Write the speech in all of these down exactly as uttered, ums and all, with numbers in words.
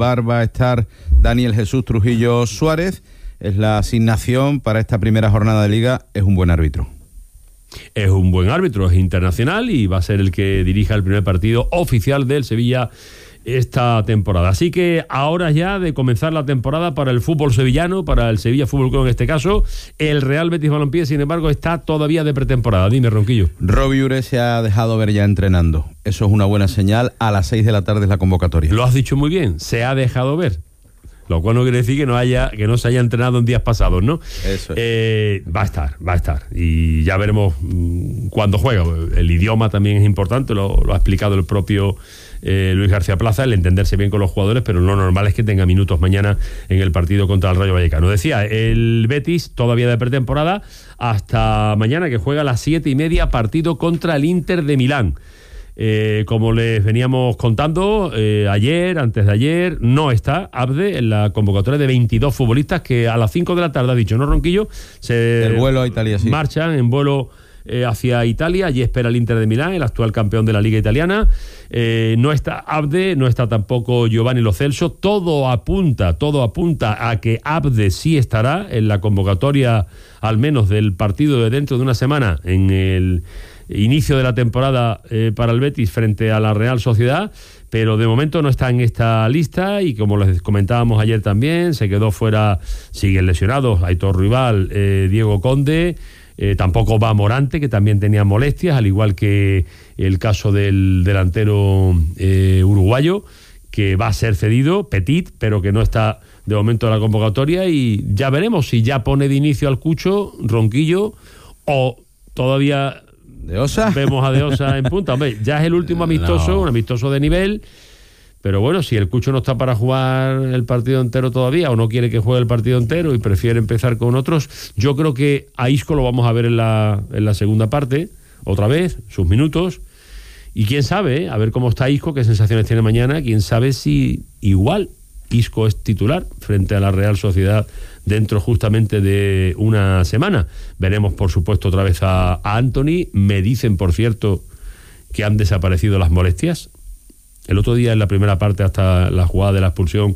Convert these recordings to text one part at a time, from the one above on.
bar va a estar Daniel Jesús Trujillo Suárez. Es la asignación para esta primera jornada de Liga. Es un buen árbitro. Es un buen árbitro, es internacional y va a ser el que dirija el primer partido oficial del Sevilla esta temporada. Así que ahora ya de comenzar la temporada para el fútbol sevillano, para el Sevilla Fútbol Club en este caso, el Real Betis Balompié, sin embargo, está todavía de pretemporada. Dime, Ronquillo. Robbie Ure se ha dejado ver ya entrenando. Eso es una buena señal. A las seis de la tarde es la convocatoria. Lo has dicho muy bien, se ha dejado ver. Lo cual no quiere decir que no haya que no se haya entrenado en días pasados, ¿no? Eso es. Eh, va a estar, va a estar. Y ya veremos mmm, cuándo juega. El idioma también es importante, lo, lo ha explicado el propio eh, Luis García Plaza, el entenderse bien con los jugadores, pero lo normal es que tenga minutos mañana en el partido contra el Rayo Vallecano. Decía, el Betis todavía de pretemporada hasta mañana, que juega a las siete y media, partido contra el Inter de Milán. Eh, como les veníamos contando eh, ayer, antes de ayer, no está Abde en la convocatoria de veintidós futbolistas que a las cinco de la tarde, ha dicho, ¿no, Ronquillo? Se el vuelo a Italia, sí. Marchan en vuelo eh, hacia Italia. Allí espera el Inter de Milán, el actual campeón de la Liga Italiana. Eh, no está Abde, no está tampoco Giovanni Lo Celso. Todo apunta, todo apunta a que Abde sí estará en la convocatoria, al menos del partido de dentro de una semana, en el inicio de la temporada eh, para el Betis frente a la Real Sociedad, pero de momento no está en esta lista y como les comentábamos ayer también, se quedó fuera, siguen lesionados Aitor Ruibal, eh, Diego Conde, eh, tampoco va Morante, que también tenía molestias, al igual que el caso del delantero eh, uruguayo, que va a ser cedido, Petit, pero que no está de momento en la convocatoria, y ya veremos si ya pone de inicio al Cucho, Ronquillo, o todavía ¿De Osa? Vemos a De Osa en punta. Hombre, ya es el último amistoso, no. un amistoso de nivel, pero bueno, si el Cucho no está para jugar el partido entero todavía, o no quiere que juegue el partido entero y prefiere empezar con otros, yo creo que a Isco lo vamos a ver en la, en la segunda parte, otra vez, sus minutos, y quién sabe, ¿eh? A ver cómo está Isco, qué sensaciones tiene mañana, quién sabe si igual Isco es titular frente a la Real Sociedad dentro justamente de una semana. Veremos, por supuesto, otra vez a, a Anthony. Me dicen, por cierto, que han desaparecido las molestias. El otro día, en la primera parte, hasta la jugada de la expulsión,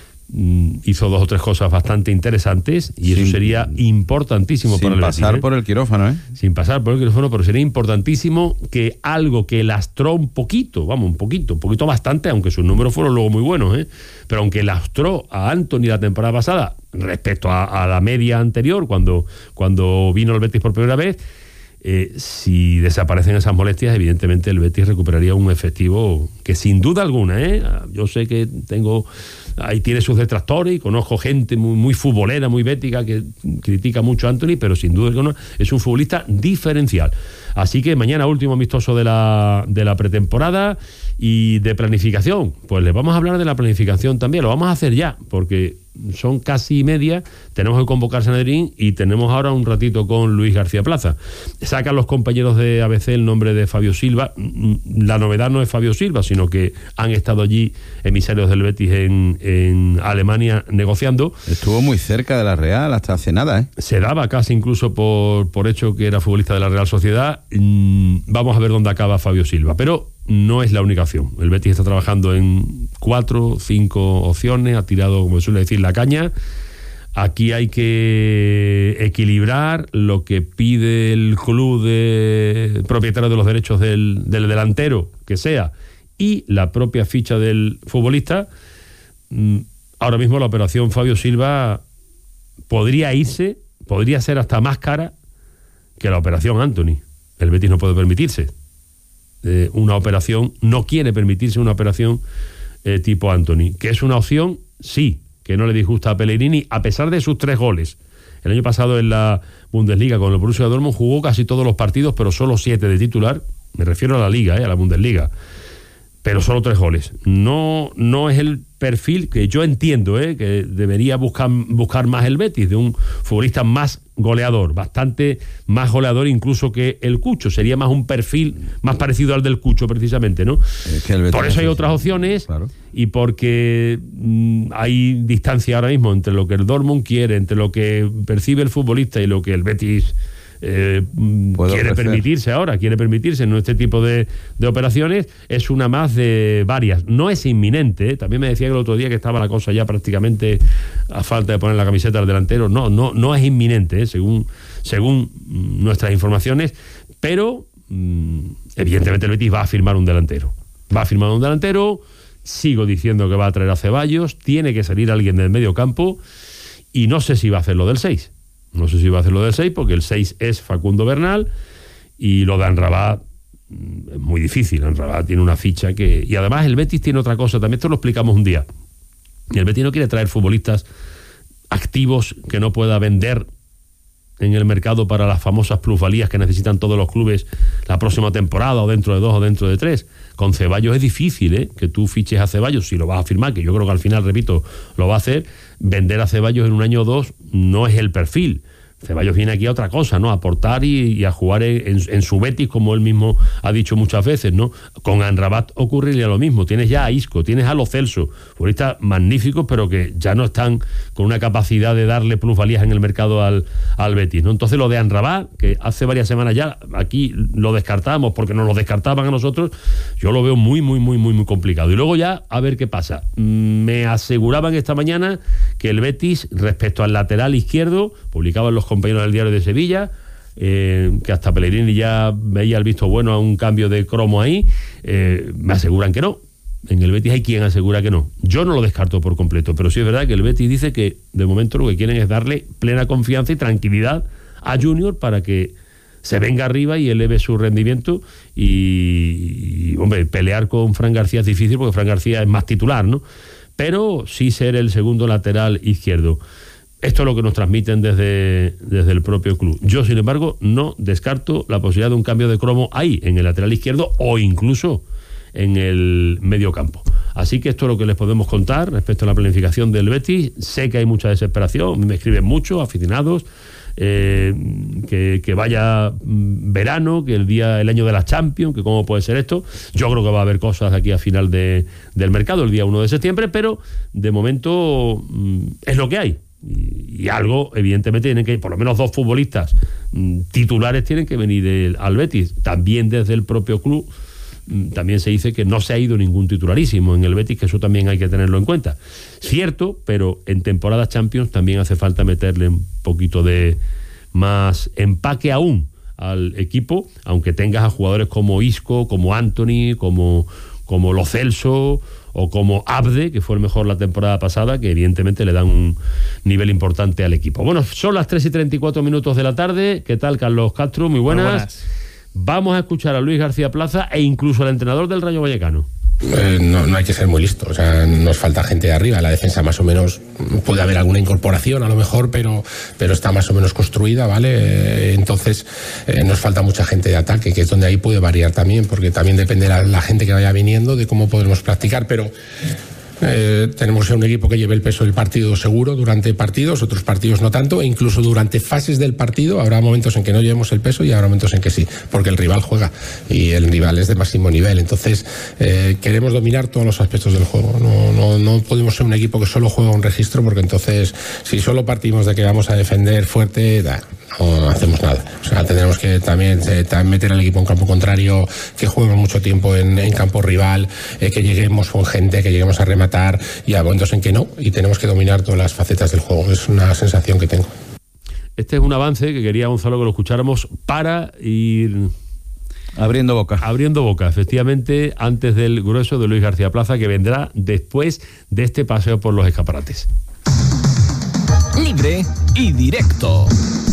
mmm, hizo dos o tres cosas bastante interesantes y sin, eso sería importantísimo para el Betis. Sin pasar ¿eh? por el quirófano, ¿eh? Sin pasar por el quirófano, pero sería importantísimo que algo que lastró un poquito, vamos, un poquito, un poquito bastante, aunque sus números fueron luego muy buenos, ¿eh? Pero aunque lastró a Anthony la temporada pasada respecto a, a la media anterior, cuando, cuando vino el Betis por primera vez, eh, si desaparecen esas molestias, evidentemente el Betis recuperaría un efectivo que sin duda alguna, ¿eh? Yo sé que tengo... ahí tiene sus detractores y conozco gente muy, muy futbolera, muy bética, que critica mucho a Anthony, pero sin duda alguna es un futbolista diferencial. Así que mañana último amistoso de la, de la pretemporada. Y de planificación, pues les vamos a hablar de la planificación también, lo vamos a hacer ya, porque son casi y media, tenemos que convocar Sanedrín y tenemos ahora un ratito con Luis García Plaza. Sacan los compañeros de A B C el nombre de Fabio Silva. La novedad no es Fabio Silva, sino que han estado allí emisarios del Betis en, en Alemania negociando. Estuvo muy cerca de la Real hasta hace nada, ¿eh? Se daba casi incluso por, por hecho que era futbolista de la Real Sociedad. Vamos a ver dónde acaba Fabio Silva, pero no es la única opción. El Betis está trabajando en cuatro, cinco opciones, ha tirado, como suele decir, la caña. Aquí hay que equilibrar lo que pide el club de propietario de los derechos del, del delantero, que sea, y la propia ficha del futbolista. Ahora mismo la operación Fabio Silva podría irse, podría ser hasta más cara que la operación Anthony. El Betis no puede permitirse Eh, una operación, no quiere permitirse una operación eh, tipo Anthony, que es una opción, sí, que no le disgusta a Pellegrini, a pesar de sus tres goles. El año pasado en la Bundesliga con el Borussia Dortmund jugó casi todos los partidos, pero solo siete de titular. Me refiero a la Liga, eh, a la Bundesliga, pero solo tres goles. No, no es el perfil que yo entiendo, eh, que debería buscar, buscar más el Betis, de un futbolista más goleador, bastante más goleador incluso que el Cucho. Sería más un perfil más parecido al del Cucho, precisamente, ¿no? Es que el Betis, por eso hay otras opciones, claro. Y porque mmm, hay distancia ahora mismo entre lo que el Dortmund quiere, entre lo que percibe el futbolista y lo que el Betis eh, quiere ofrecer. permitirse ahora, quiere permitirse en este tipo de, de operaciones, es una más de varias. No es inminente, ¿eh? También me decía que el otro día que estaba la cosa ya prácticamente a falta de poner la camiseta al delantero. No, no, no es inminente, ¿eh? según, según nuestras informaciones, pero mmm, evidentemente el Betis va a firmar un delantero. Va a firmar un delantero, sigo diciendo que va a traer a Ceballos, tiene que salir alguien del medio campo y no sé si va a hacer lo del seis. No sé si va a hacer lo del seis porque el seis es Facundo Bernal y lo de Amrabat es muy difícil. Amrabat tiene una ficha que... Y además el Betis tiene otra cosa, también esto lo explicamos un día. El Betis no quiere traer futbolistas activos que no pueda vender en el mercado para las famosas plusvalías que necesitan todos los clubes la próxima temporada o dentro de dos o dentro de tres. Con Ceballos es difícil, ¿eh? Que tú fiches a Ceballos, si lo vas a firmar, que yo creo que al final, repito, lo va a hacer. Vender a Ceballos en un año o dos no es el perfil. Ceballos viene aquí a otra cosa, ¿no? A aportar y, y a jugar en, en su Betis, como él mismo ha dicho muchas veces, ¿no? Con Amrabat ocurriría lo mismo. Tienes ya a Isco, tienes a Lo Celso, futbolistas magníficos, pero que ya no están con una capacidad de darle plusvalías en el mercado al, al Betis, ¿no? Entonces lo de Amrabat, que hace varias semanas ya aquí lo descartamos porque nos lo descartaban a nosotros, yo lo veo muy, muy, muy, muy, muy complicado. Y luego ya, a ver qué pasa. Me aseguraban esta mañana que el Betis, respecto al lateral izquierdo, publicaban los compañeros del Diario de Sevilla, eh, que hasta Pellegrini ya veía el visto bueno a un cambio de cromo ahí, eh, me aseguran que no. En el Betis hay quien asegura que no. Yo no lo descarto por completo, pero sí es verdad que el Betis dice que de momento lo que quieren es darle plena confianza y tranquilidad a Junior para que se venga arriba y eleve su rendimiento y, y hombre, pelear con Fran García es difícil porque Fran García es más titular, ¿no? Pero sí ser el segundo lateral izquierdo. Esto es lo que nos transmiten desde, desde el propio club. Yo, sin embargo, no descarto la posibilidad de un cambio de cromo ahí, en el lateral izquierdo o incluso en el medio campo. Así que esto es lo que les podemos contar respecto a la planificación del Betis. Sé que hay mucha desesperación, me escriben muchos aficionados, eh, que, que vaya verano, que el día el año de la Champions, que cómo puede ser esto. Yo creo que va a haber cosas aquí a final de, del mercado, el día uno de septiembre, pero de momento es lo que hay. Y, y algo, evidentemente, tienen que, por lo menos dos futbolistas mm, titulares tienen que venir el, al Betis. También desde el propio club mm, también se dice que no se ha ido ningún titularísimo en el Betis, que eso también hay que tenerlo en cuenta. Cierto, pero en temporada Champions también hace falta meterle un poquito de más empaque aún al equipo, aunque tengas a jugadores como Isco, como Anthony, como, como Lo Celso o como Abde, que fue el mejor la temporada pasada, que evidentemente le dan un nivel importante al equipo. Bueno, son las tres y treinta y cuatro minutos de la tarde. ¿Qué tal, Carlos Castro? Muy buenas. Muy buenas. Vamos a escuchar a Luis García Plaza e incluso al entrenador del Rayo Vallecano. Eh, no, no hay que ser muy listo, o sea, nos falta gente de arriba. La defensa más o menos, puede haber alguna incorporación a lo mejor, pero, pero está más o menos construida, ¿vale? Eh, entonces eh, nos falta mucha gente de ataque, que es donde ahí puede variar también, porque también depende la, la gente que vaya viniendo de cómo podemos practicar, pero Eh, tenemos que ser un equipo que lleve el peso del partido seguro durante partidos, otros partidos no tanto, e incluso durante fases del partido habrá momentos en que no llevemos el peso y habrá momentos en que sí, porque el rival juega y el rival es de máximo nivel. Entonces eh, queremos dominar todos los aspectos del juego. No, no, no podemos ser un equipo que solo juega un registro, porque entonces si solo partimos de que vamos a defender fuerte, da, no hacemos nada. O sea, tendremos que también, eh, también meter al equipo en campo contrario, que juguemos mucho tiempo en, en campo rival, eh, que lleguemos con gente, que lleguemos a rematar, y a momentos en que no, y tenemos que dominar todas las facetas del juego. Es una sensación que tengo. Este es un avance que quería Gonzalo que lo escucháramos para ir abriendo boca. Abriendo boca, efectivamente, antes del grueso de Luis García Plaza, que vendrá después de este paseo por los escaparates. Libre y directo.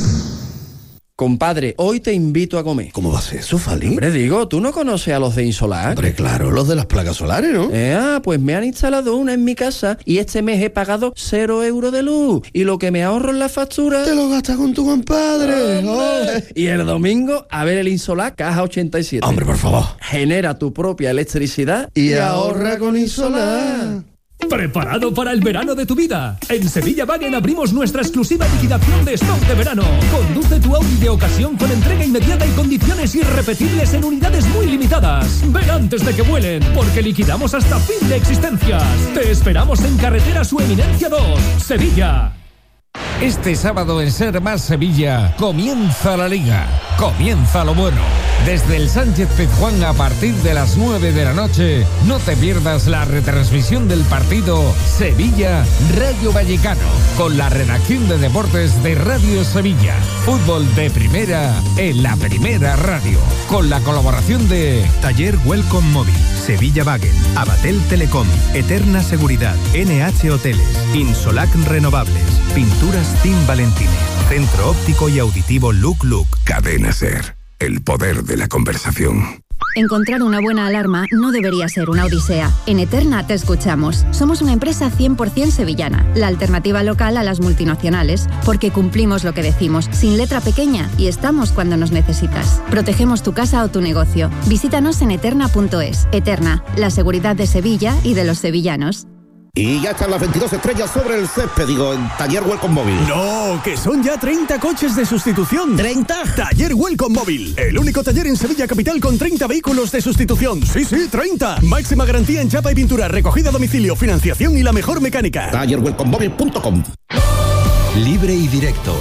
Compadre, hoy te invito a comer. ¿Cómo va a ser eso, Fali? Hombre, digo, ¿tú no conoces a los de Insolar? Hombre, claro, los de las placas solares, ¿no? Eh, ah, pues me han instalado una en mi casa y este mes he pagado cero euros de luz. Y lo que me ahorro en la factura... Te lo gastas con tu compadre. Oh. Y el domingo, a ver el Insolar Caja ochenta y siete. Hombre, por favor. Genera tu propia electricidad y, y ahorra con Insolar. ¿Preparado para el verano de tu vida? En Sevilla Wagen abrimos nuestra exclusiva liquidación de stock de verano. Conduce tu Audi de ocasión con entrega inmediata y condiciones irrepetibles en unidades muy limitadas. Ven antes de que vuelen, porque liquidamos hasta fin de existencias. Te esperamos en Carretera Su Eminencia dos, Sevilla. Este sábado en Ser Más Sevilla comienza la Liga, comienza lo bueno. Desde el Sánchez Pizjuán a partir de las nueve de la noche, no te pierdas la retransmisión del partido Sevilla-Rayo Vallecano, con la redacción de deportes de Radio Sevilla. Fútbol de primera en la Primera Radio, con la colaboración de Taller Welcome Móvil, Sevilla Wagen, Abatel Telecom, Eterna Seguridad, N H Hoteles, Insolac Renovables, Pinturas Team Valentines, Centro Óptico y Auditivo Look Look. Cadena Ser, el poder de la conversación. Encontrar una buena alarma no debería ser una odisea. En Eterna te escuchamos. Somos una empresa cien por ciento sevillana, la alternativa local a las multinacionales, porque cumplimos lo que decimos, sin letra pequeña, y estamos cuando nos necesitas. Protegemos tu casa o tu negocio. Visítanos en eterna punto es. Eterna, la seguridad de Sevilla y de los sevillanos. Y ya están las veintidós estrellas sobre el césped, digo, en Taller Welcome Móvil. No, que son ya treinta coches de sustitución. ¿treinta? Taller Welcome Móvil, el único taller en Sevilla Capital con treinta vehículos de sustitución. Sí, sí, treinta. Máxima garantía en chapa y pintura, recogida a domicilio, financiación y la mejor mecánica. taller welcome móvil punto com. Libre y directo.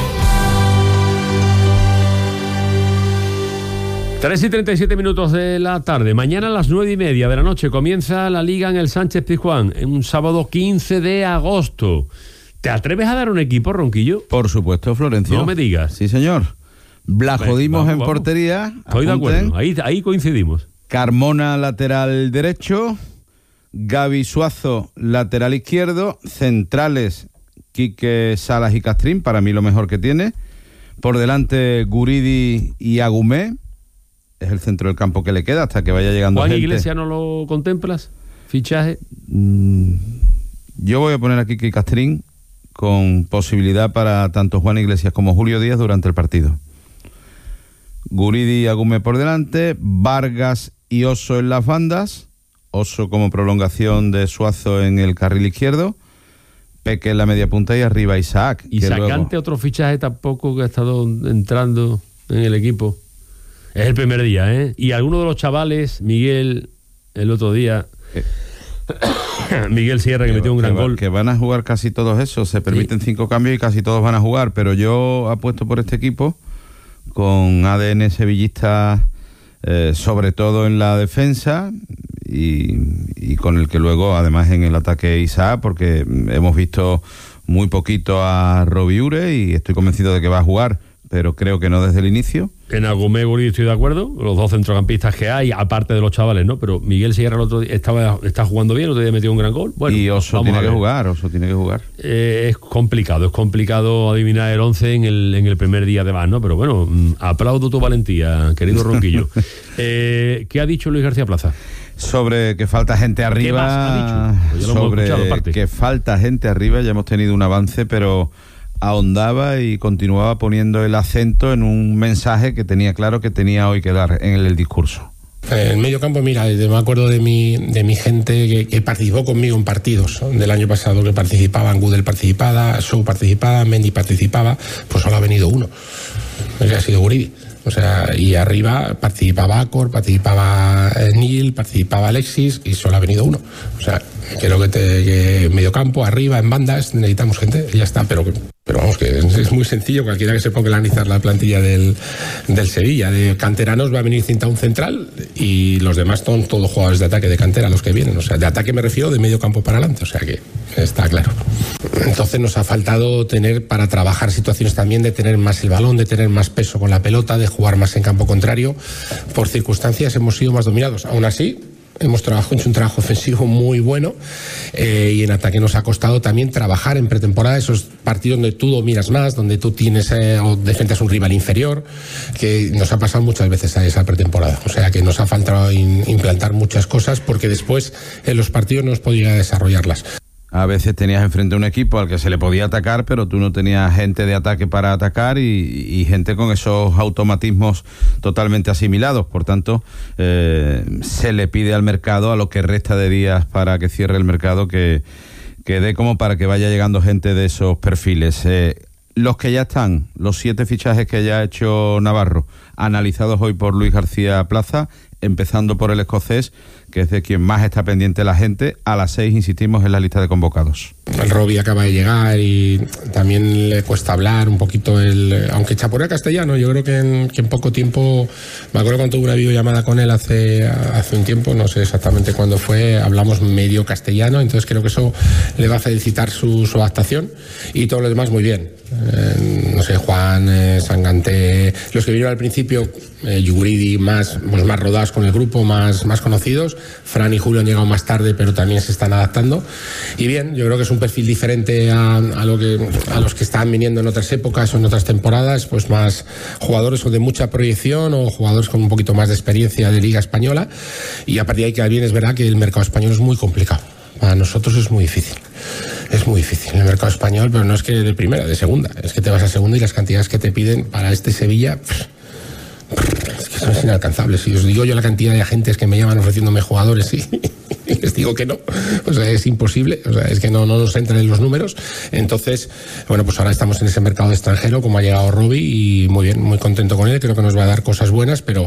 tres y treinta y siete minutos de la tarde. Mañana a las nueve y media de la noche comienza la Liga en el Sánchez Pizjuán, en un sábado quince de agosto. ¿Te atreves a dar un equipo, Ronquillo? Por supuesto, Florencio. No me digas. Sí, señor. Blajodimos en vamos. portería. Estoy de acuerdo, ahí, ahí coincidimos. Carmona, lateral derecho. Gaby Suazo, lateral izquierdo. Centrales, Quique Salas y Castrín, para mí lo mejor que tiene. Por delante, Guridi y Agumé. Es el centro del campo que le queda hasta que vaya llegando Juan gente. Iglesias, ¿no lo contemplas? ¿Fichaje? Mm, yo voy a poner aquí Quique Castrín con posibilidad para tanto Juan Iglesias como Julio Díaz durante el partido. Guridi y Agumé por delante, Vargas y Oso en las bandas, Oso como prolongación de Suazo en el carril izquierdo, Peque en la media punta y arriba Isaac. Y Sacante, luego... otro fichaje tampoco que ha estado entrando en el equipo. Es el primer día, ¿eh? Y alguno de los chavales, Miguel, el otro día, eh. Miguel Sierra, que, que metió un gran que gol. Que van a jugar casi todos esos, se permiten sí. cinco cambios y casi todos van a jugar, pero yo apuesto por este equipo con A D N sevillista, eh, sobre todo en la defensa y, y con el que luego, además, en el ataque Isaac, porque hemos visto muy poquito a Robiure y estoy convencido de que va a jugar, pero creo que no desde el inicio. En Agumé, Guridi estoy de acuerdo, los dos centrocampistas que hay, aparte de los chavales, ¿no? Pero Miguel Sierra el otro día estaba, está jugando bien, el otro día metió un gran gol. Bueno, y Oso tiene que jugar, Oso tiene que jugar. Eh, es complicado, es complicado adivinar el once en el, en el primer día de más, ¿no? Pero bueno, aplaudo tu valentía, querido Ronquillo. eh, ¿Qué ha dicho Luis García Plaza? Sobre que falta gente arriba. ¿Qué más ha dicho? Pues sobre que falta gente arriba, ya hemos tenido un avance, pero ahondaba y continuaba poniendo el acento en un mensaje que tenía claro que tenía hoy que dar en el, el discurso. En el medio campo, mira, me acuerdo de mi, de mi gente que, que participó conmigo en partidos del año pasado, que participaban, Gudel participaba, Sou participaba, Mendy participaba, pues solo ha venido uno, que ha sido Guridi. O sea, y arriba participaba Acor, participaba Neil, participaba Alexis y solo ha venido uno. O sea, creo que, te, que en medio campo, arriba, en bandas, necesitamos gente y ya está. Pero, pero vamos, que es, es muy sencillo. Cualquiera que se ponga a analizar la plantilla del, del Sevilla, de canteranos, va a venir cinta un central y los demás son todos jugadores de ataque de cantera los que vienen. O sea, de ataque me refiero de medio campo para adelante. O sea que está claro. Entonces nos ha faltado tener, para trabajar situaciones también, de tener más el balón, de tener más peso con la pelota, de jugar más en campo contrario. Por circunstancias hemos sido más dominados. Aún así, hemos trabajado, hecho un trabajo ofensivo muy bueno eh, y en ataque nos ha costado también trabajar en pretemporada esos partidos donde tú dominas más, donde tú tienes eh, o defendas un rival inferior, que nos ha pasado muchas veces a esa pretemporada. O sea que nos ha faltado in, implantar muchas cosas porque después en los partidos no hemos podido desarrollarlas. A veces tenías enfrente un equipo al que se le podía atacar, pero tú no tenías gente de ataque para atacar y, y gente con esos automatismos totalmente asimilados. Por tanto, eh, se le pide al mercado, a lo que resta de días para que cierre el mercado, que, que dé como para que vaya llegando gente de esos perfiles. Eh, los que ya están, los siete fichajes que ya ha hecho Navarro, analizados hoy por Luis García Plaza, empezando por el escocés, que es de quien más está pendiente la gente. A las seis, insistimos, en la lista de convocados. El Robbie acaba de llegar y también le cuesta hablar un poquito, el, aunque chaporea castellano. Yo creo que en, que en poco tiempo, me acuerdo cuando tuve una videollamada con él hace, hace un tiempo, no sé exactamente cuándo fue, hablamos medio castellano, entonces creo que eso le va a facilitar su, su adaptación, y todo lo demás muy bien. Eh, no sé, Juan, eh, Sangante, los que vinieron al principio, eh, Yuguridi, más, pues más rodados con el grupo, más, más conocidos. Fran y Julio han llegado más tarde, pero también se están adaptando. Y bien, yo creo que es un perfil diferente a, a, lo que, a los que estaban viniendo en otras épocas o en otras temporadas, pues más jugadores de mucha proyección o jugadores con un poquito más de experiencia de Liga Española. Y a partir de ahí, que bien es verdad que el mercado español es muy complicado. Para nosotros es muy difícil. Es muy difícil el mercado español, pero no es que de primera, de segunda. Es que te vas a segunda y las cantidades que te piden para este Sevilla, pff, pff, es que son inalcanzables. Si os digo yo la cantidad de agentes que me llaman ofreciéndome jugadores y, y les digo que no, o sea, es imposible. O sea, es que no, no nos entran en los números. Entonces, bueno, pues ahora estamos en ese mercado de extranjero, como ha llegado Robbie, y muy bien, muy contento con él. Creo que nos va a dar cosas buenas, pero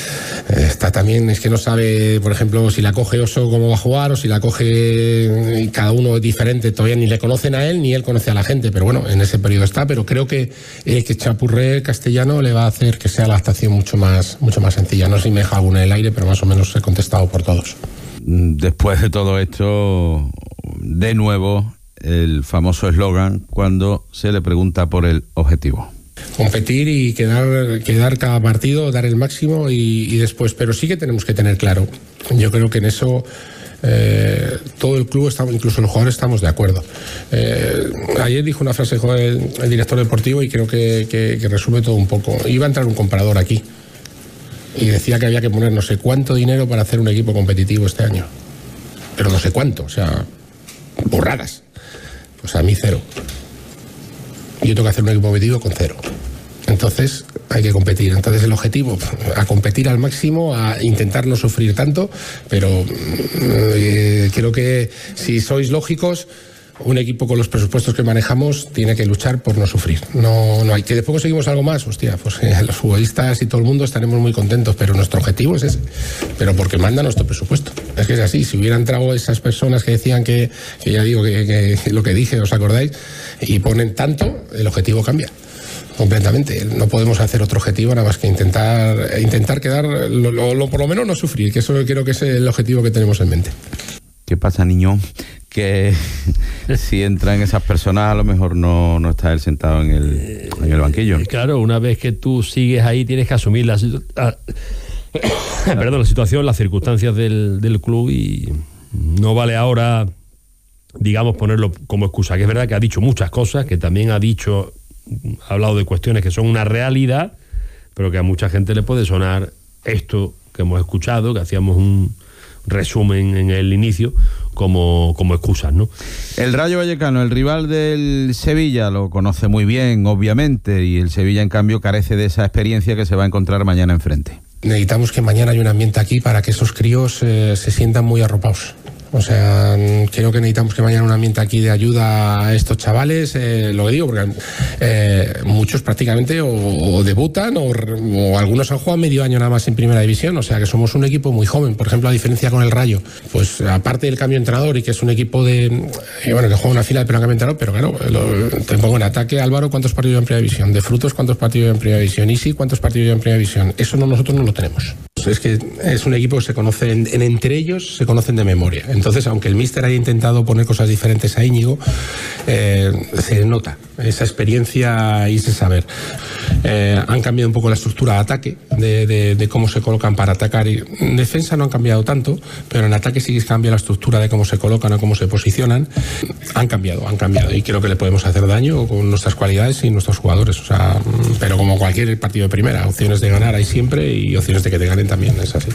está también, es que no sabe, por ejemplo, si la coge Oso cómo va a jugar, o si la coge, y cada uno es diferente, todavía ni le conocen a él ni él conoce a la gente, pero bueno, en ese periodo está. Pero creo que eh, que chapurree castellano le va a hacer que sea la adaptación mucho más, mucho más sencilla. No sé si me deja alguna en el aire, pero más o menos he contestado por todos. Después de todo esto, de nuevo, el famoso eslogan cuando se le pregunta por el objetivo. Competir y quedar, quedar cada partido, dar el máximo y, y después, pero sí que tenemos que tener claro. Yo creo que en eso eh, todo el club, estamos, incluso los jugadores, estamos de acuerdo. Eh, ayer dijo una frase el, el director deportivo y creo que, que, que resume todo un poco. Iba a entrar un comprador aquí y decía que había que poner no sé cuánto dinero para hacer un equipo competitivo este año, pero no sé cuánto, o sea, burradas. Pues a mí cero. Yo tengo que hacer un equipo competitivo con cero. Entonces hay que competir. Entonces el objetivo, a competir al máximo, a intentar no sufrir tanto, pero eh, creo que si sois lógicos, un equipo con los presupuestos que manejamos tiene que luchar por no sufrir. No, no hay que después conseguimos algo más, hostia, pues eh, los futbolistas y todo el mundo estaremos muy contentos, pero nuestro objetivo es ese. Pero porque manda nuestro presupuesto. Es que es así. Si hubiera entrado esas personas que decían que, que ya digo que, que lo que dije, ¿os acordáis? Y ponen tanto, el objetivo cambia completamente. No podemos hacer otro objetivo nada más que intentar intentar quedar, lo, lo, lo, por lo menos no sufrir, que eso creo que es el objetivo que tenemos en mente. ¿Qué pasa, niño? Que si entran esas personas, a lo mejor no, no está él sentado en el, en el banquillo. Eh, claro, una vez que tú sigues ahí, tienes que asumir la, ah, perdón, la situación, las circunstancias del, del club, y no vale ahora, digamos, ponerlo como excusa. Que es verdad que ha dicho muchas cosas, que también ha dicho, ha hablado de cuestiones que son una realidad, pero que a mucha gente le puede sonar esto que hemos escuchado, que hacíamos un resumen en el inicio, como, como excusas, ¿no? El Rayo Vallecano, el rival del Sevilla, lo conoce muy bien, obviamente, y el Sevilla, en cambio, carece de esa experiencia que se va a encontrar mañana enfrente. Necesitamos que mañana haya un ambiente aquí para que esos críos eh, se sientan muy arropados. O sea, creo que necesitamos que mañana un ambiente aquí de ayuda a estos chavales, eh, lo que digo, porque eh, muchos prácticamente o, o debutan o, o algunos han jugado medio año nada más en primera división, o sea que somos un equipo muy joven. Por ejemplo, a diferencia con el Rayo, pues aparte del cambio de entrenador y que es un equipo de, eh, bueno, que juega una final pero no cambia de entrenador, pero claro, lo, te pongo en ataque. Álvaro, ¿cuántos partidos en primera división? De Frutos, ¿cuántos partidos en primera división? Isi, ¿cuántos partidos en primera división? Eso no, nosotros no lo tenemos. Es que es un equipo que se conoce, en, en, entre ellos se conocen de memoria. Entonces, aunque el míster haya intentado poner cosas diferentes a Íñigo, eh, se nota esa experiencia y ese saber. Eh, han cambiado un poco la estructura de ataque, de, de, de cómo se colocan para atacar. Y en defensa no han cambiado tanto, pero en ataque sí que cambia la estructura de cómo se colocan o cómo se posicionan. Han cambiado, han cambiado. Y creo que le podemos hacer daño con nuestras cualidades y nuestros jugadores. O sea, pero como cualquier partido de primera, opciones de ganar hay siempre y opciones de que te ganen también, es así.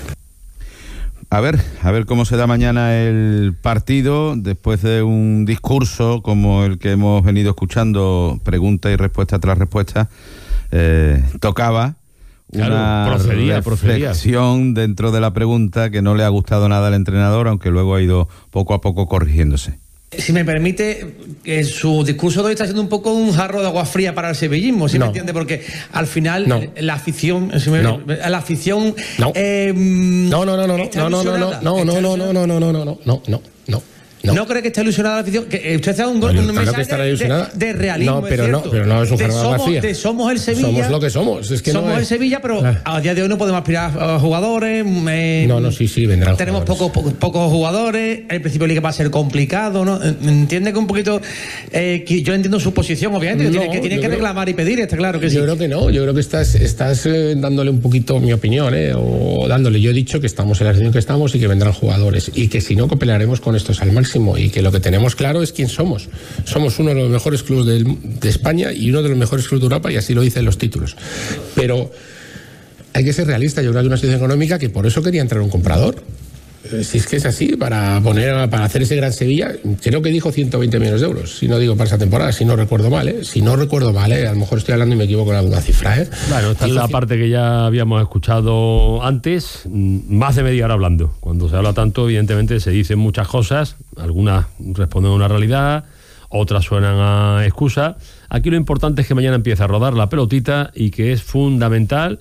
A ver, a ver cómo se da mañana el partido, después de un discurso como el que hemos venido escuchando, pregunta y respuesta tras respuesta, eh, tocaba claro, una procedía, reflexión procedía. dentro de la pregunta que no le ha gustado nada al entrenador, aunque luego ha ido poco a poco corrigiéndose. si me permite, eh, su discurso de hoy está siendo un poco un jarro de agua fría para el sevillismo, ¿sí no. me entiende? Porque al final no. la afición, si me, no. la afición, no. Eh, no, no, no, no, no, no, no, no, no, no, no, no, no, no, no, no, no, no, no. No. ¿No cree que está ilusionada la afición? Que usted está un, bueno, un claro mensaje de, de realismo. No, pero es no, pero no es un jarro de agua fría. De somos el Sevilla. Somos lo que somos. Es que somos no el es... Sevilla, pero claro. a día de hoy no podemos aspirar a jugadores. Eh, no, no, sí, sí, vendrán. Tenemos pocos, pocos, pocos jugadores. El principio de liga va a ser complicado, ¿no? Entiende que un poquito. Eh, que yo entiendo su posición, obviamente, que no, tiene que, tiene que reclamar creo, y pedir, está claro que yo sí. Yo creo que no, yo creo que estás, estás eh, dándole un poquito mi opinión, ¿eh? O dándole. Yo he dicho que estamos en la situación que estamos y que vendrán jugadores. Y que si no, que pelearemos con estos al máximo. Y que lo que tenemos claro es quién somos. Somos uno de los mejores clubes de, de España y uno de los mejores clubes de Europa, y así lo dicen los títulos. Pero hay que ser realista. Yo creo que hay una situación económica que por eso quería entrar un comprador. Si es que es así, para poner para hacer ese gran Sevilla, creo que dijo ciento veinte millones de euros, si no digo para esa temporada, si no recuerdo mal, ¿eh? Si no recuerdo mal, ¿eh? A lo mejor estoy hablando y me equivoco en alguna cifra, ¿eh? Bueno, esta es la parte que ya habíamos escuchado antes, más de media hora hablando. Cuando se habla tanto, evidentemente se dicen muchas cosas, algunas responden a una realidad, otras suenan a excusa. Aquí lo importante es que mañana empiece a rodar la pelotita y que es fundamental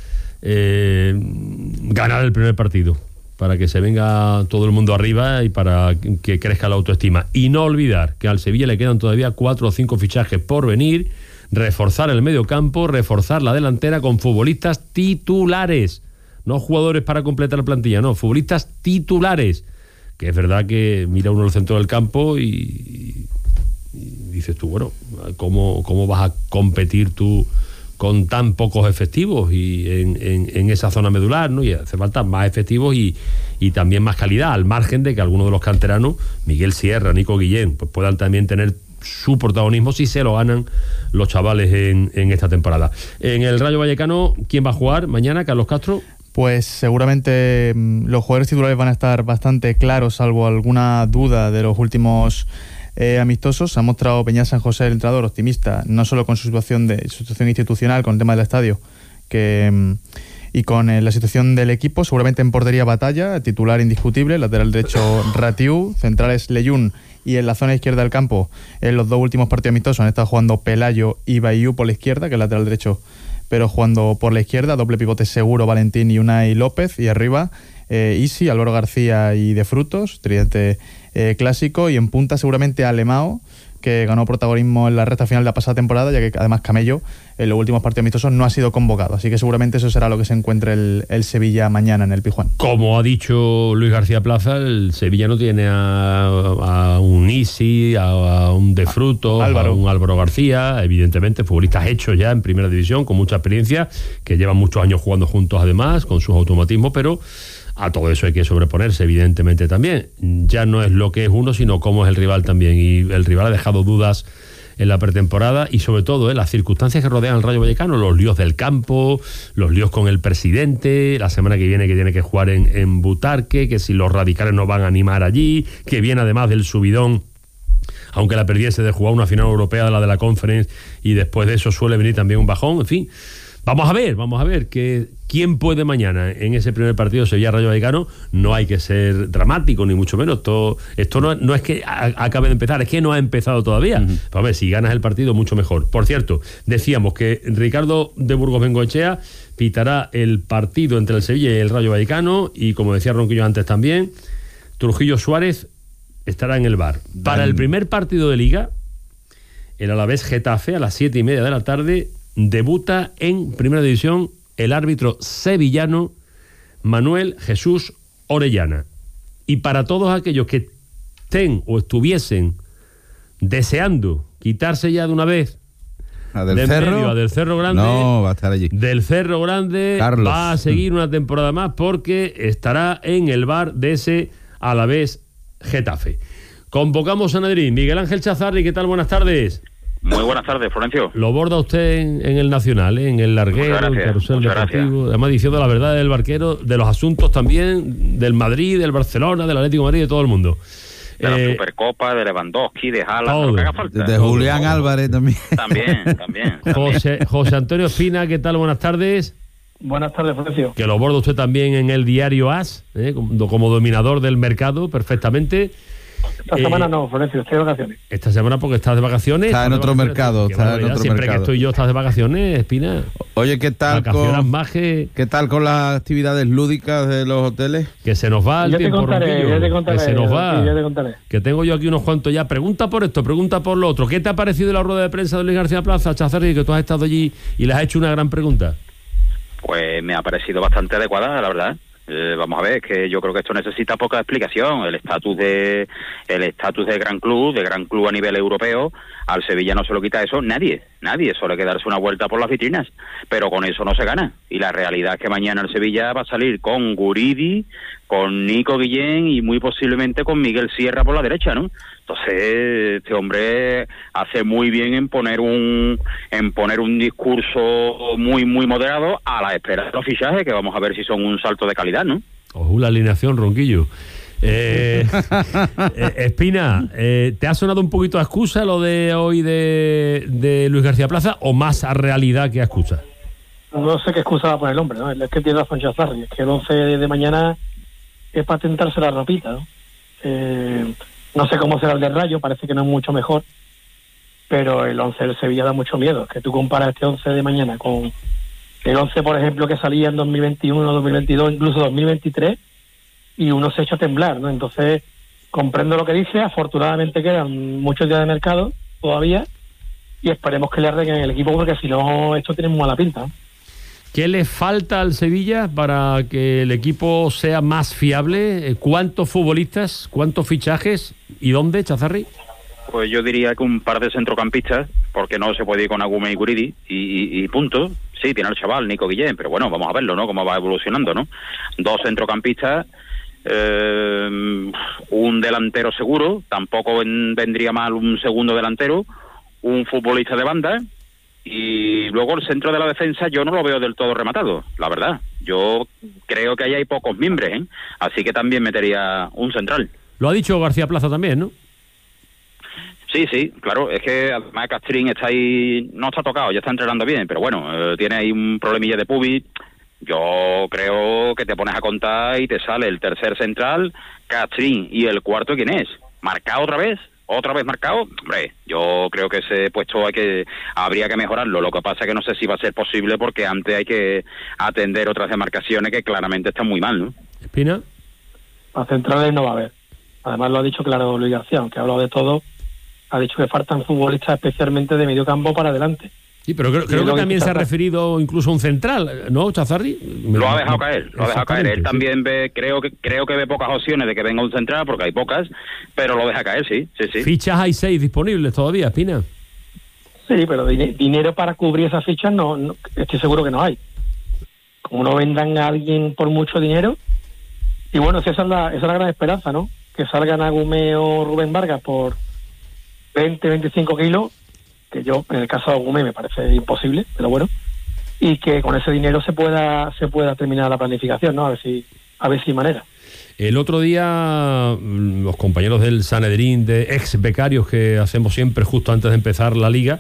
eh, ganar el primer partido, para que se venga todo el mundo arriba y para que crezca la autoestima. Y no olvidar que al Sevilla le quedan todavía cuatro o cinco fichajes por venir, reforzar el medio campo, reforzar la delantera con futbolistas titulares, no jugadores para completar la plantilla, no, futbolistas titulares, que es verdad que mira uno el centro del campo y, y dices tú, bueno, ¿cómo, cómo vas a competir tú con tan pocos efectivos y en, en, en esa zona medular, ¿no? Y hace falta más efectivos y, y también más calidad, al margen de que algunos de los canteranos, Miguel Sierra, Nico Guillén, pues puedan también tener su protagonismo si se lo ganan los chavales en, en esta temporada. En el Rayo Vallecano, ¿quién va a jugar mañana? ¿Carlos Castro? Pues seguramente los jugadores titulares van a estar bastante claros, salvo alguna duda de los últimos Eh, amistosos. Ha mostrado Peña San José, el entrenador, optimista, no solo con su situación de su situación institucional, con el tema del estadio, que y con eh, la situación del equipo. Seguramente en portería Batalla, titular indiscutible, lateral derecho Ratiu, centrales Leyún, y en la zona izquierda del campo, en los dos últimos partidos amistosos han estado jugando Pelayo y Bayú por la izquierda, que es lateral derecho, pero jugando por la izquierda, doble pivote seguro Valentín y Unai López, y arriba eh, Isi, Álvaro García y De Frutos, tridente Eh, clásico, y en punta seguramente Alemao, que ganó protagonismo en la recta final de la pasada temporada, ya que además Camello en los últimos partidos amistosos no ha sido convocado, así que seguramente eso será lo que se encuentre el, el Sevilla mañana en el Pizjuán. Como ha dicho Luis García Plaza, el Sevilla no tiene a, a un Isi, a, a un De Frutos, a un Álvaro García, evidentemente futbolistas hechos ya en primera división, con mucha experiencia, que llevan muchos años jugando juntos además, con sus automatismos, pero a todo eso hay que sobreponerse, evidentemente también. Ya no es lo que es uno, sino cómo es el rival también. Y el rival ha dejado dudas en la pretemporada y sobre todo eh, las circunstancias que rodean al Rayo Vallecano, los líos del campo, los líos con el presidente, la semana que viene que tiene que jugar en, en Butarque, que si los radicales no van a animar allí, que viene además del subidón, aunque la perdiese, de jugar una final europea de la de la Conference, y después de eso suele venir también un bajón, en fin. Vamos a ver, vamos a ver que quién puede mañana en ese primer partido Sevilla-Rayo Vallecano. No hay que ser dramático, ni mucho menos. Esto, esto no, no es que a, acabe de empezar, es que no ha empezado todavía. Uh-huh. Pero a ver, si ganas el partido, mucho mejor. Por cierto, decíamos que Ricardo de Burgos Bengoechea pitará el partido entre el Sevilla y el Rayo Vallecano, y como decía Ronquillo antes también, Trujillo Suárez estará en el V A R. Para el primer partido de Liga, el Alavés Getafe, a las siete y media de la tarde, debuta en Primera División el árbitro sevillano Manuel Jesús Orellana. Y para todos aquellos que estén o estuviesen deseando quitarse ya de una vez a del de Cerro, medio a del Cerro Grande, no va a estar allí. Del Cerro Grande Carlos va a seguir una temporada más, porque estará en el V A R de ese Alavés Getafe. Convocamos a Madrid. Miguel Ángel Chazarri, ¿qué tal? Buenas tardes. Muy buenas tardes, Florencio. Lo borda usted en, en el Nacional, ¿eh? En el larguero, el carrusel deportivo. Además, diciendo la verdad del barquero, de los asuntos también del Madrid, del Barcelona, del Atlético de Madrid, de todo el mundo. De eh, la Supercopa, de Lewandowski, de Haaland, lo que haga falta. De Julián todo. Álvarez también. También, también. José, José Antonio Espina, ¿qué tal? Buenas tardes. Buenas tardes, Florencio. Que lo borda usted también en el diario AS, ¿eh? como, como dominador del mercado, perfectamente. Esta Eh, semana no, Florencio, estoy de vacaciones. Esta semana porque estás de vacaciones. Está en estás de otro vacaciones. mercado, Qué está en barbaridad. otro Siempre mercado. que estoy yo estás de vacaciones, Espina. Oye, ¿qué tal Vacaciones con más que... qué tal con las actividades lúdicas de los hoteles? Que se nos va el Ya te tiempo, contaré, Ronquillo, ya te contaré, que se nos va. sí, ya te contaré. Que tengo yo aquí unos cuantos ya. Pregunta por esto, pregunta por lo otro. ¿Qué te ha parecido la rueda de prensa de Luis García Plaza, Chazarri, que tú has estado allí y le has hecho una gran pregunta? Pues me ha parecido bastante adecuada, la verdad. Eh, vamos a ver, que yo creo que esto necesita poca explicación. El estatus de el estatus de gran club, de gran club a nivel europeo, al Sevilla no se lo quita eso nadie, nadie. Solo hay que darse una vuelta por las vitrinas, pero con eso no se gana. Y la realidad es que mañana el Sevilla va a salir con Guridi, con Nico Guillén y muy posiblemente con Miguel Sierra por la derecha, ¿no? Entonces, este hombre hace muy bien en poner un en poner un discurso muy, muy moderado a la espera de los fichajes, que vamos a ver si son un salto de calidad, ¿no? Ojo, la alineación, Ronquillo. Eh, eh, Espina, eh, ¿te ha sonado un poquito a excusa lo de hoy de, de Luis García Plaza o más a realidad que a excusa? No sé qué excusa va a poner el hombre, ¿no? Es que tiene razón Chazarri, es que el once de mañana es para tentarse la ropita, ¿no? Eh, no sé cómo será el del Rayo, parece que no es mucho mejor, pero el once del Sevilla da mucho miedo. Es que tú comparas este once de mañana con el once, por ejemplo, que salía en dos mil veintiuno, dos mil veintidós, incluso dos mil veintitrés, y uno se echa a temblar, ¿no? Entonces, comprendo lo que dice, afortunadamente quedan muchos días de mercado todavía, y esperemos que le arreglen el equipo, porque si no, esto tiene muy mala pinta, ¿no? ¿Qué le falta al Sevilla para que el equipo sea más fiable? ¿Cuántos futbolistas, cuántos fichajes y dónde, Chazarri? Pues yo diría que un par de centrocampistas, porque no se puede ir con Agume y Guridi, y, y, y punto. Sí, tiene el chaval, Nico Guillén, pero bueno, vamos a verlo, ¿no? Cómo va evolucionando, ¿no? Dos centrocampistas, eh, un delantero seguro, tampoco ven, vendría mal un segundo delantero, un futbolista de banda, y luego el centro de la defensa yo no lo veo del todo rematado, la verdad. Yo creo que ahí hay pocos miembros, ¿eh? Así que también metería un central. Lo ha dicho García Plaza también, ¿no? Sí, sí, claro, es que además Castrín está ahí, no está tocado, ya está entrenando bien, pero bueno, eh, tiene ahí un problemilla de pubis. Yo creo que te pones a contar y te sale el tercer central, Castrín, y el cuarto, ¿quién es? ¿Marcado otra vez? ¿Otra vez marcado? Hombre, yo creo que ese puesto hay que habría que mejorarlo. Lo que pasa es que no sé si va a ser posible, porque antes hay que atender otras demarcaciones que claramente están muy mal, ¿no? ¿Espina? A centrales no va a haber. Además lo ha dicho claro Luis García, aunque ha hablado de todo, ha dicho que faltan futbolistas especialmente de medio campo para adelante. Sí, pero creo, creo que también se ha referido incluso a un central, ¿no, Chazarri? Lo ha dejado caer, lo ha dejado caer. Él también ve, creo que creo que ve pocas opciones de que venga un central, porque hay pocas, pero lo deja caer, sí, sí, sí. Fichas hay seis disponibles todavía, Espina. Sí, pero din- dinero para cubrir esas fichas no, no, estoy seguro que no hay. Como no vendan a alguien por mucho dinero, y bueno, esa es la, esa es la gran esperanza, ¿no? Que salgan Agume o Rubén Vargas por veinte, veinticinco kilos, que yo, en el caso de Agume, me parece imposible, pero bueno, y que con ese dinero se pueda se pueda terminar la planificación, ¿no? A ver si a ver si hay manera. El otro día, los compañeros del Sanedrín, de ex becarios que hacemos siempre justo antes de empezar la liga,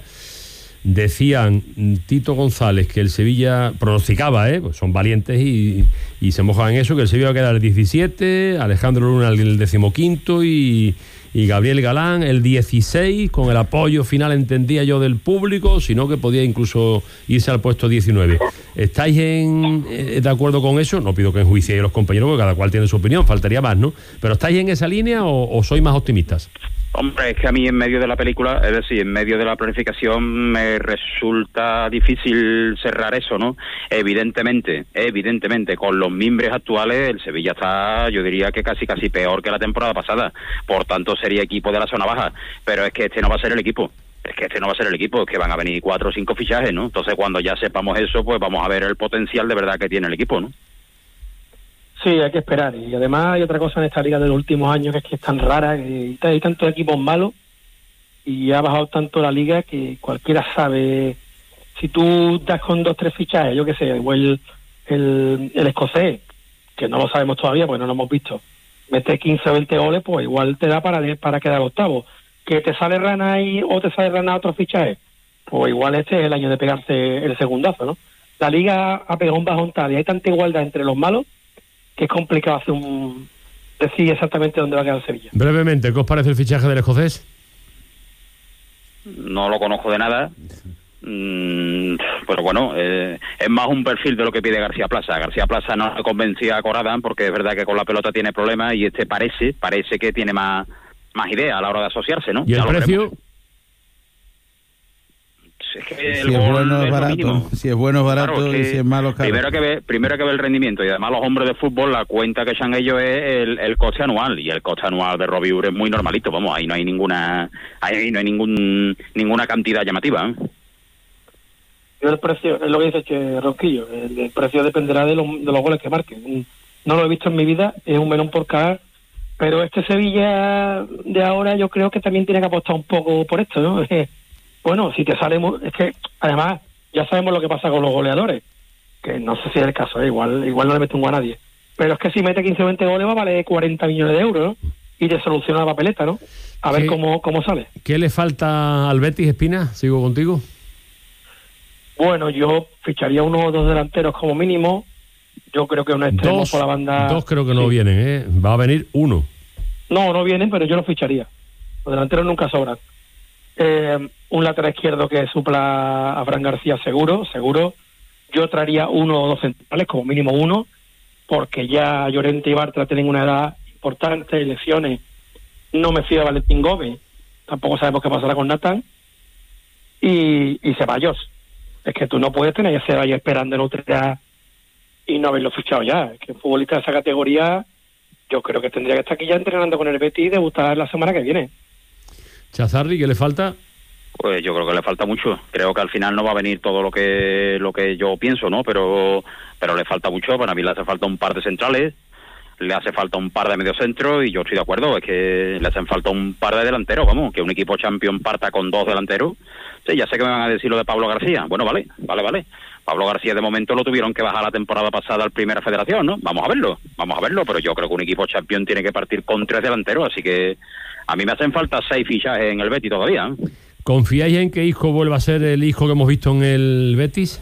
decían Tito González que el Sevilla pronosticaba, ¿eh? Pues son valientes y, y se mojan en eso, que el Sevilla va a quedar el diecisiete, Alejandro Luna el decimoquinto y, y Gabriel Galán el dieciséis, con el apoyo final, entendía yo, del público, sino que podía incluso irse al puesto diecinueve. ¿Estáis en, eh, de acuerdo con eso? No pido que enjuiciéis a los compañeros, porque cada cual tiene su opinión, faltaría más, ¿no? ¿Pero estáis en esa línea o, o sois más optimistas? Hombre, es que a mí en medio de la película, es decir, en medio de la planificación me resulta difícil cerrar eso, ¿no? Evidentemente, evidentemente, con los mimbres actuales el Sevilla está, yo diría que casi casi peor que la temporada pasada, por tanto sería equipo de la zona baja, pero es que este no va a ser el equipo. Es que este no va a ser el equipo, es que van a venir cuatro o cinco fichajes, ¿no? Entonces cuando ya sepamos eso, pues vamos a ver el potencial de verdad que tiene el equipo, ¿no? Sí, hay que esperar. Y además hay otra cosa en esta liga de los últimos años, que es que es tan rara, que hay tantos equipos malos y ha bajado tanto la liga que cualquiera sabe. Si tú das con dos, tres fichajes, yo qué sé, o el, el, el escocés, que no lo sabemos todavía porque no lo hemos visto, metes quince o veinte goles, pues igual te da para, para quedar octavo. Que te sale rana ahí o te sale rana otro fichaje, pues igual este es el año de pegarse el segundazo, ¿no? La liga ha pegado un bajón tal y hay tanta igualdad entre los malos que es complicado hacer un, decir exactamente dónde va a quedar el Sevilla. Brevemente, ¿qué os parece el fichaje del escocés? No lo conozco de nada. Mm, pero bueno, eh, es más un perfil de lo que pide García Plaza. García Plaza no convencía a Corada porque es verdad que con la pelota tiene problemas y este parece parece que tiene más más idea a la hora de asociarse, ¿no? ¿Y el Ya lo precio? veremos. Es que Si el es gol bueno es es lo barato, mínimo. si es bueno es barato Claro, y que si es malo es caro. Primero que ve, primero que ve el rendimiento y además los hombres de fútbol la cuenta que echan ellos es el, el coste anual y el coste anual de Robbie Ure es muy normalito, vamos, ahí no hay ninguna ahí no hay ningún ninguna cantidad llamativa, ¿eh? Yo el precio, es lo que dice que Ronquillo, el, el precio dependerá de, lo, de los goles que marquen. No lo he visto en mi vida, es un melón por caer, pero este Sevilla de ahora yo creo que también tiene que apostar un poco por esto, ¿no? Bueno, si te sale, es que además ya sabemos lo que pasa con los goleadores, que no sé si es el caso, ¿eh? igual igual no le mete un gol a nadie, pero es que si mete quince o veinte goles va a valer cuarenta millones de euros, ¿no? Y te soluciona la papeleta, ¿no? A ver Sí. cómo, cómo sale. ¿Qué le falta al Betis, Espina? ¿Sigo contigo? Bueno, yo ficharía uno o dos delanteros como mínimo. Yo creo que un extremo Dos, por la banda... dos creo que no Sí. vienen, ¿eh? Va a venir uno. No, no vienen, pero yo los ficharía. Los delanteros nunca sobran. Eh, un lateral izquierdo que supla a Fran García seguro, seguro. Yo traería uno o dos centrales, como mínimo uno, porque ya Llorente y Bartra tienen una edad importante, elecciones. No me fío de Valentín Gómez, tampoco sabemos qué pasará con Nathan. Y, y Ceballos. Es que tú no puedes tener a Ceballos esperando en otra edad y no haberlo fichado ya. Es que un futbolista de esa categoría yo creo que tendría que estar aquí ya entrenando con el Betis y debutar la semana que viene. Chazarri, ¿qué le falta? Pues yo creo que le falta mucho. Creo que al final no va a venir todo lo que lo que yo pienso, ¿no? Pero pero le falta mucho. Para mí le hace falta un par de centrales, le hace falta un par de mediocentros y yo estoy de acuerdo. Es que le hacen falta un par de delanteros, vamos. Que un equipo champion parta con dos delanteros. Sí, ya sé que me van a decir lo de Pablo García. Bueno, vale, vale, vale. Pablo García de momento lo tuvieron que bajar la temporada pasada al Primera Federación, ¿no? Vamos a verlo, vamos a verlo. Pero yo creo que un equipo champion tiene que partir con tres delanteros. Así que a mí me hacen falta seis fichajes en el Betis todavía, ¿eh? ¿Confiáis en que Isco vuelva a ser el Isco que hemos visto en el Betis?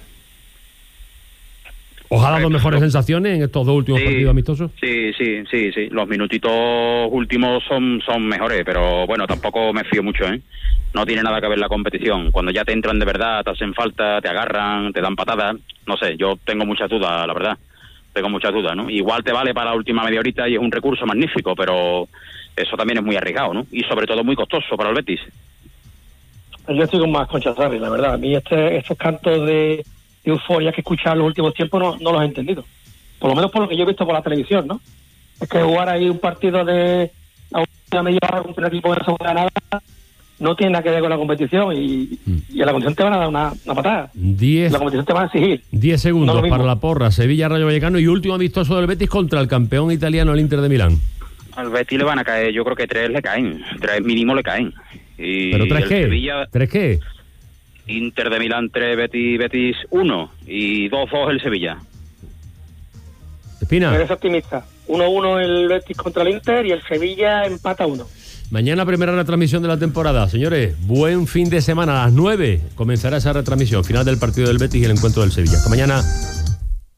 ¿Os ha dado mejores sensaciones en estos dos últimos Sí, partidos amistosos? Sí, sí, sí, sí. Los minutitos últimos son son mejores, pero bueno, tampoco me fío mucho, ¿eh? No tiene nada que ver la competición. Cuando ya te entran de verdad, te hacen falta, te agarran, te dan patadas. No sé, yo tengo muchas dudas, la verdad. Tengo muchas dudas, ¿no? Igual te vale para la última media horita y es un recurso magnífico, pero eso también es muy arriesgado, ¿no? Y sobre todo muy costoso para el Betis. Yo estoy con más con Chazarri, la verdad. A mí este, estos cantos de, de euforia que he escuchado en los últimos tiempos no, no los he entendido. Por lo menos por lo que yo he visto por la televisión, ¿no? Es que jugar ahí un partido de la última media hora contra un equipo de la segunda nada no tiene nada que ver con la competición y, y a la competición te van a dar una, una patada. Diez, la competición te van a exigir. diez segundos No lo mismo. para la porra. Sevilla, Rayo Vallecano y último amistoso del Betis contra el campeón italiano, el Inter de Milán. Al Betis le van a caer, yo creo que tres le caen. Tres mínimo le caen. Y ¿Pero tres el qué? Sevilla, ¿Tres qué? Inter de Milán tres, Betis, Betis uno y dos dos el Sevilla. Espina. Eres optimista. uno uno el Betis contra el Inter y el Sevilla empata uno. Mañana primera retransmisión de la temporada. Señores, buen fin de semana. A las nueve comenzará esa retransmisión. Final del partido del Betis y el encuentro del Sevilla. Hasta mañana.